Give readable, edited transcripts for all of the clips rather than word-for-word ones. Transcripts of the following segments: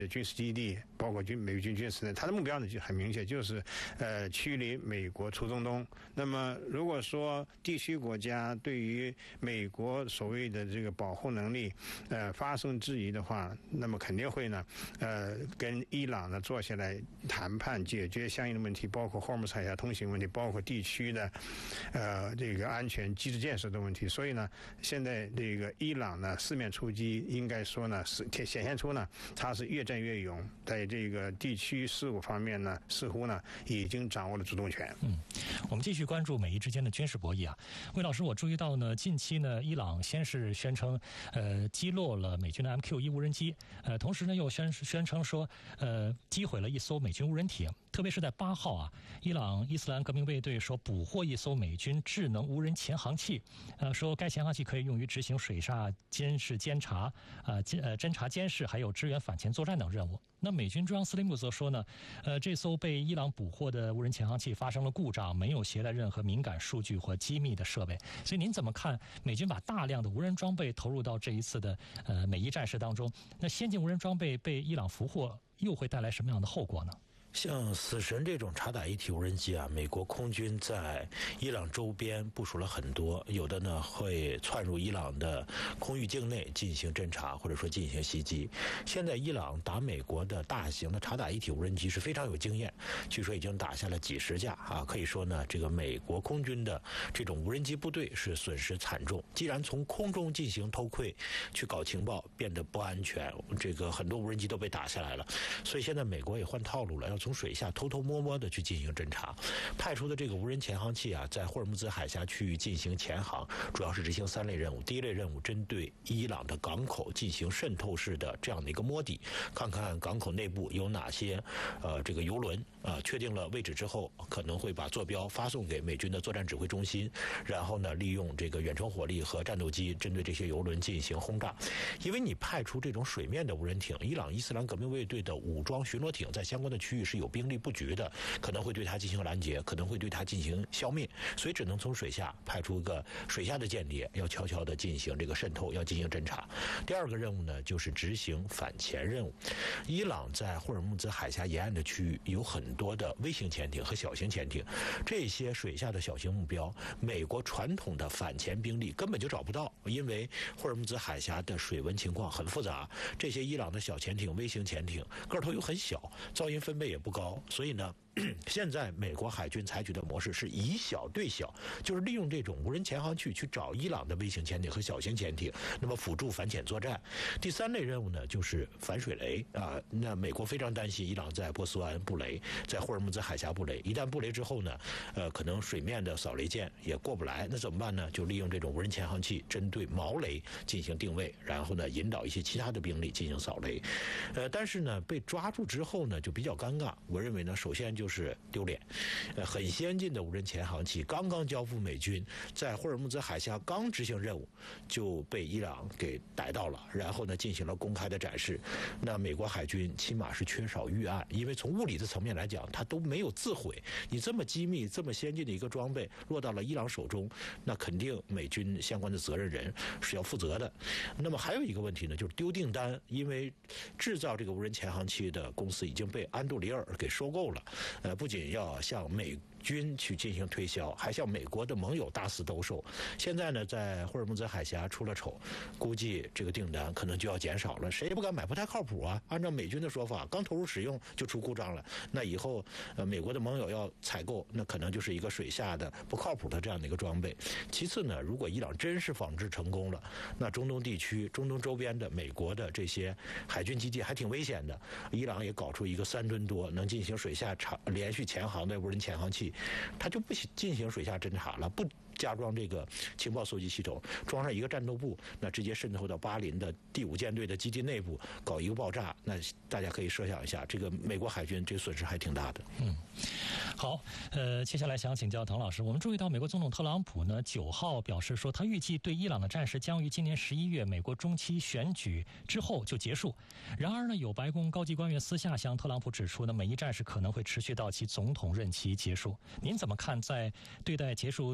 军事基地，包括美军军事，它的目标呢就很明确，就是驱离美国出中东。那么如果说地区国家对于美国所谓的这个保护能力发生质疑的话，那么肯定会呢跟伊朗呢坐下来谈判，解决相应的问题，包括霍尔木兹海峡通行问题，包括地区的这个安全机制建设的问题。所以呢，现在这个伊朗呢四面出击，应该说呢是显现出呢它是越战越勇，在这个地区事务方面呢，似乎呢已经掌握了主动权。 我们继续关注美伊之间的军事博弈啊。魏老师，我注意到呢，近期呢，伊朗先是宣称击落了美军的 MQ-1无人机，同时呢又宣称说击毁了一艘美军无人艇。特别是在8号啊，伊朗伊斯兰革命卫队说捕获一艘美军智能无人潜航器，说该潜航器可以用于执行水下监视、侦察、侦察监视，还有支援反潜作战等任务。那美军中央司令部则说呢，这艘被伊朗捕获的无人潜航器发生了故障，没有携带任何敏感数据或机密的设备。所以您怎么看美军把大量的无人装备投入到这一次的美伊战事当中？那先进无人装备被伊朗俘获，又会带来什么样的后果呢？ 像死神这种察打一体无人机啊，美国空军在伊朗周边部署了很多，有的呢会窜入伊朗的空域境内进行侦察，或者说进行袭击。现在伊朗打美国的大型的察打一体无人机是非常有经验，据说已经打下了几十架啊，可以说呢，这个美国空军的这种无人机部队是损失惨重。既然从空中进行偷窥去搞情报变得不安全，这个很多无人机都被打下来了，所以现在美国也换套路了，要从水下偷偷摸摸的去进行侦察，派出的这个无人潜航器啊，在霍尔木兹海峡区域进行潜航，主要是执行3类任务。第一类任务，针对伊朗的港口进行渗透式的这样的一个摸底，看看港口内部有哪些这个油轮确定了位置之后，可能会把坐标发送给美军的作战指挥中心，然后呢，利用这个远程火力和战斗机针对这些油轮进行轰炸。因为你派出这种水面的无人艇，伊朗伊斯兰革命卫队的武装巡逻艇在相关的区域是有兵力布局的，可能会对它进行拦截，可能会对它进行消灭，所以只能从水下派出一个水下的间谍，要悄悄的进行这个渗透，要进行侦察。第二个任务呢，就是执行反潜任务。伊朗在霍尔木兹海峡沿岸的区域有很多的微型潜艇和小型潜艇，这些水下的小型目标，美国传统的反潜兵力根本就找不到，因为霍尔木兹海峡的水文情况很复杂，这些伊朗的小潜艇、微型潜艇个头又很小，噪音分贝也不高，所以呢，现在美国海军采取的模式是以小对小，就是利用这种无人潜航器去找伊朗的微型潜艇和小型潜艇，那么辅助反潜作战。第3类任务呢，就是反水雷啊。那美国非常担心伊朗在波斯湾布雷，在霍尔木兹海峡布雷，一旦布雷之后呢，可能水面的扫雷舰也过不来，那怎么办呢？就利用这种无人潜航器针对毛雷进行定位，然后呢引导一些其他的兵力进行扫雷。但是呢被抓住之后呢就比较尴尬，我认为呢首先就是丢脸，很先进的无人潜航器刚刚交付美军，在霍尔木兹海峡刚执行任务就被伊朗给逮到了，然后呢进行了公开的展示。那美国海军起码是缺少预案，因为从物理的层面来讲，它都没有自毁。你这么机密、这么先进的一个装备落到了伊朗手中，那肯定美军相关的责任人是要负责的。那么还有一个问题呢，就是丢订单，因为制造这个无人潜航器的公司已经被安杜里尔给收购了，不仅要向美军去进行推销，还向美国的盟友大肆兜售。现在呢，在霍尔木兹海峡出了丑，估计这个订单可能就要减少了，谁也不敢买，不太靠谱啊。按照美军的说法，刚投入使用就出故障了，那以后美国的盟友要采购，那可能就是一个水下的不靠谱的这样的一个装备。其次呢，如果伊朗真是仿制成功了，那中东地区、中东周边的美国的这些海军基地还挺危险的。伊朗也搞出一个3吨多能进行水下连续潜航的无人潜航器，它就不进行水下侦察了，不加装这个情报搜集系统，装上一个战斗部，那直接渗透到巴林的第5舰队的基地内部搞一个爆炸，那大家可以设想一下，这个美国海军这个损失还挺大的。 好，接下来想请教滕老师，我们注意到美国总统特朗普呢9号表示说，他预计对伊朗的战事将于今年11月美国中期选举之后就结束。然而呢，有白宫高级官员私下向特朗普指出呢，美伊战事可能会持续到其总统任期结束。您怎么看在对待结束对伊战事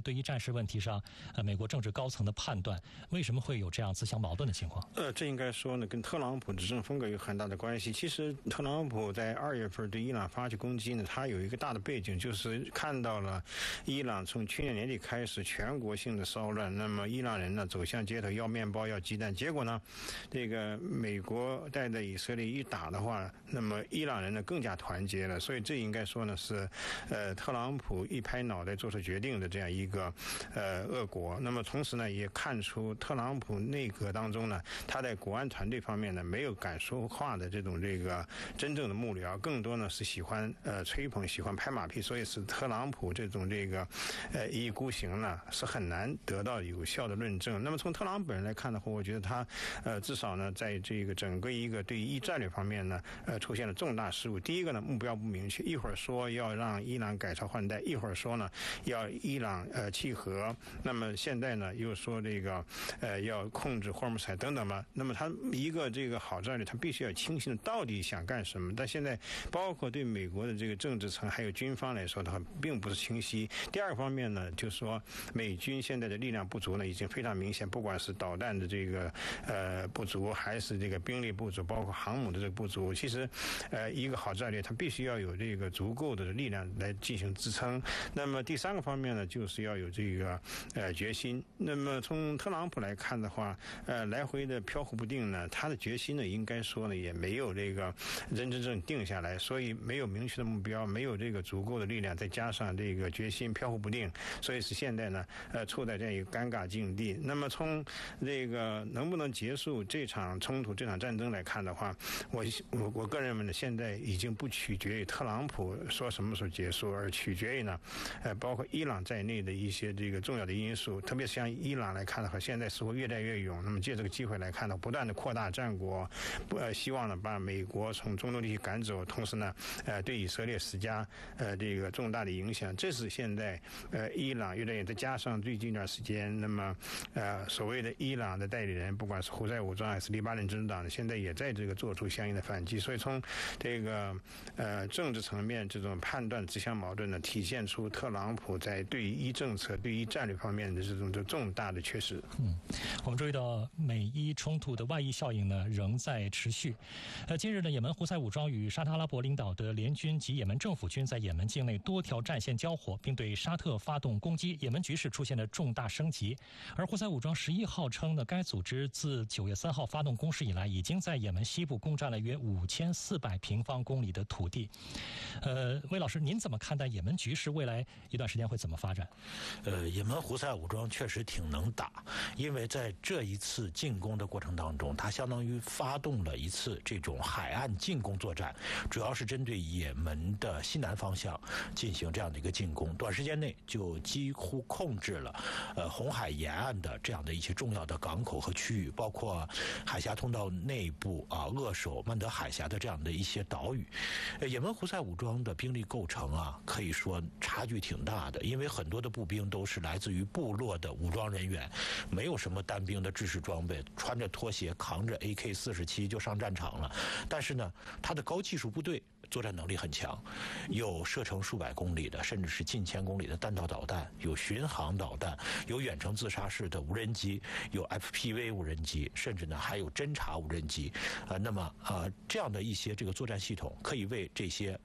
事问题上，美国政治高层的判断，为什么会有这样自相矛盾的情况？ 这应该说呢，跟特朗普执政风格有很大的关系。其实特朗普在2月份对伊朗发起攻击呢，他有一个大的背景，就是看到了伊朗从去年年底开始全国性的骚乱，那么伊朗人呢走向街头要面包要鸡蛋，结果呢，这个美国带着以色列一打的话，那么伊朗人呢更加团结了，所以这应该说呢是特朗普一拍脑袋做出决定的这样一个恶果。那么同时呢也看出特朗普内阁当中呢，他在国安团队方面呢没有敢说话的这个真正的幕僚，更多呢是喜欢吹捧喜欢拍马屁，所以是特朗普这种一意孤行呢是很难得到有效的论证。那么从特朗普本人来看的话，我觉得他至少呢在这个整个一个对于战略方面呢出现了重大失误。第一个呢目标不明确，一会儿说要让伊朗改朝换代，一会儿说呢要伊朗契合，那么现在呢又说要控制霍尔木兹海等等吧。那么他一个好战略，他必须要清晰的到底想干什么。但现在包括对美国的这个政治层还有军方来说的话，并不是清晰。第二个方面呢，就是说美军现在的力量不足呢，已经非常明显，不管是导弹的不足，还是兵力不足，包括航母的不足。其实一个好战略，它必须要有足够的力量来进行支撑。那么第三个方面呢，就是要有决心。那么从特朗普来看的话，来回的飘忽不定呢，他的决心呢，应该说呢也没有真正定下来，所以没有明确的目标，没有足够的力量，再加上决心飘忽不定，所以是现在呢处在这样一个尴尬境地。那么从能不能结束这场冲突这场战争来看的话，我个人认为呢，现在已经不取决于特朗普说什么时候结束，而取决于呢包括伊朗在内的一些重要的因素。特别是像伊朗来看的话，现在似乎越战越勇，那么借这个机会来看呢，不断的扩大战果，希望呢把美国从中东地区赶走，同时呢对以色列施加重大的影响。这是现在伊朗越战越，再加上最近一段时间，那么所谓的伊朗的代理人，不管是胡塞武装还是黎巴嫩执政党，现在也在做出相应的反击。所以从政治层面这种判断自相矛盾呢，体现出特朗普在对于伊政策、对于战略方面的这种重大的缺失。 我们注意到美伊冲突的外溢效应呢仍在持续。今日呢，也门胡塞武装与沙特阿拉伯领导的联军及也门政府军在也门境内多条战线交火，并对沙特发动攻击，也门局势出现了重大升级。而胡塞武装11号称呢，该组织自9月3号发动攻势以来，已经在也门西部攻占了约5400平方公里的土地。魏老师，您怎么看待也门局势未来一段时间会怎么发展？ 也门胡塞武装确实挺能打，因为在这一次进攻的过程当中，它相当于发动了一次这种海岸进攻作战，主要是针对也门的西南方向进行这样的一个进攻，短时间内就几乎控制了红海沿岸的这样的一些重要的港口和区域，包括海峡通道内部扼守曼德海峡的这样的一些岛屿。也门胡塞武装的兵力构成可以说差距挺大的，因为很多的步兵都是来自于部落的武装人员，没有什么单兵的制式装备，穿着拖鞋扛着 AK-47就上战场了。但是呢，他的高技术部队作战能力很强，有射程数百公里的甚至是近千公里的弹道导弹，有巡航导弹，有远程自杀式的无人机，有 FPV 无人机，甚至呢还有侦察无人机。那么这样的一些作战系统可以为这些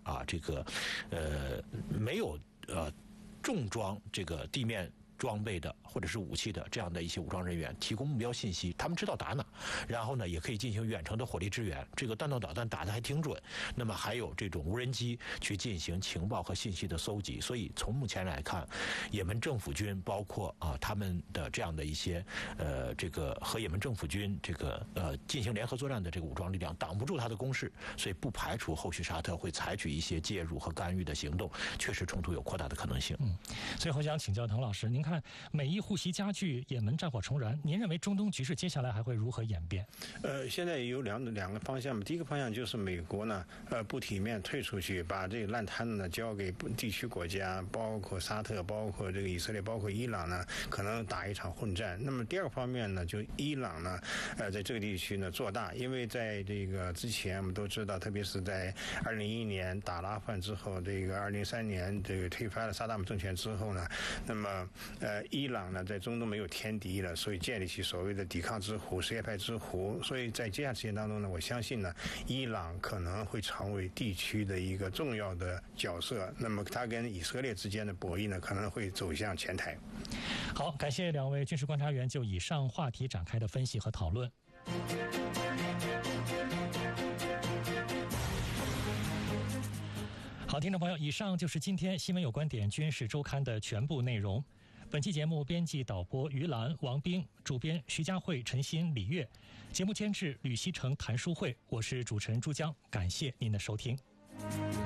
没有重装地面装备的或者是武器的这样的一些武装人员提供目标信息，他们知道打哪，然后呢也可以进行远程的火力支援，这个弹道导弹打得还挺准。那么还有这种无人机去进行情报和信息的搜集。所以从目前来看，也门政府军包括他们的这样的一些和也门政府军进行联合作战的这个武装力量挡不住他的攻势，所以不排除后续沙特会采取一些介入和干预的行动，确实冲突有扩大的可能性。 最后想请教滕老师，您看美伊互袭加剧，也门战火重燃，您认为中东局势接下来还会如何演变？ 现在有两个方向嘛。第一个方向就是美国呢不体面退出去，把这个烂摊子呢交给地区国家，包括沙特，包括以色列，包括伊朗呢，可能打一场混战。那么第二个方面呢，就伊朗呢在这个地区呢做大，因为在之前我们都知道，特别是在2011年打了阿富汗之后，2003年推翻了萨达姆政权之后呢，那么伊朗呢在中东没有天敌了，所以建立起所谓的抵抗之湖、什叶派之湖。所以在接下来时间当中呢，我相信呢，伊朗可能会成为地区的一个重要的角色。那么它跟以色列之间的博弈呢，可能会走向前台。 好，感谢两位军事观察员就以上话题展开的分析和讨论。好，听众朋友，以上就是今天新闻有观点军事周刊的全部内容。本期节目编辑导播于兰、王斌，主编徐佳慧、陈鑫、李月，节目监制吕锡成、谭淑慧，我是主持人朱江，感谢您的收听。